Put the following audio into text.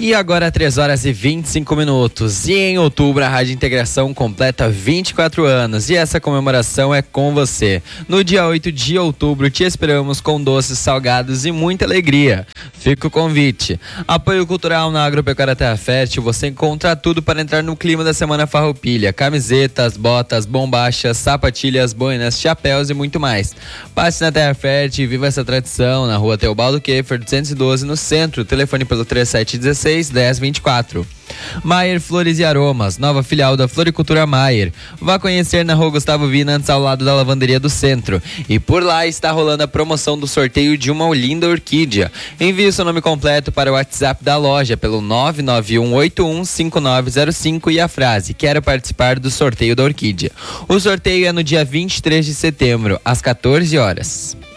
E agora 3 horas e 25 minutos. E em outubro a Rádio Integração completa 24 anos. E essa comemoração é com você. No dia 8 de outubro te esperamos com doces, salgados e muita alegria. Fica o convite. Apoio cultural na Agropecuária Terra Fértil. Você encontra tudo para entrar no clima da Semana Farroupilha. Camisetas, botas, bombachas, sapatilhas, boinas, chapéus e muito mais. Passe na Terra Fértil e viva essa tradição na Rua Teobaldo Keffer 212 no centro. Telefone pelo 3716-1024. Maier Flores e Aromas, nova filial da Floricultura Maier. Vá conhecer na Rua Gustavo Vinantes, ao lado da Lavanderia do Centro. E por lá está rolando a promoção do sorteio de uma linda orquídea. Envie o seu nome completo para o WhatsApp da loja pelo 991815905 e a frase: quero participar do sorteio da orquídea. O sorteio é no dia 23 de setembro, às 14 horas.